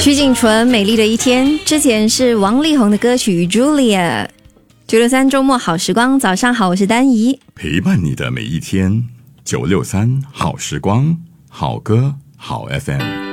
徐锦纯美丽的一天，之前是王力宏的歌曲 Julia。 963周末好时光，早上好，我是丹怡， 陪伴你的每一天。963好时光，好歌好 FM。